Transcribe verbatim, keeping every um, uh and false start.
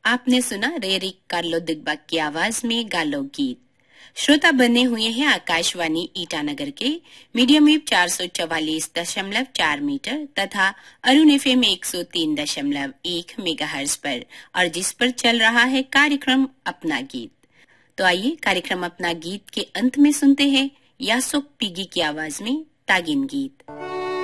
आपने सुना रेरिक कार्लो दिग्बा की आवाज में गालो गीत। श्रोता बने हुए हैं आकाशवाणी ईटानगर के मीडियम वेव चार सौ चवालीस दशमलव चार मीटर तथा अरुण एफएम एक सौ तीन दशमलव एक मेगाहर्ट्ज पर और जिस पर चल रहा है कार्यक्रम अपना गीत। तो आइए कार्यक्रम अपना गीत के अंत में सुनते हैं यासोक पीगी की आवाज में तागिन गीत।